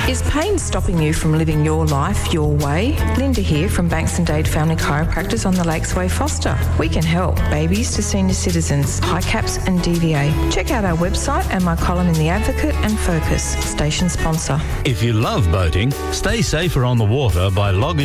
Is pain stopping you from living your life your way? Linda here from Banks and Dade Family Chiropractors on the Lakes Way, Foster. We can help babies to senior citizens, HICAPS and DVA. Check out our website and my column in The Advocate and Focus, station sponsor. If you love boating, stay safer on the water by logging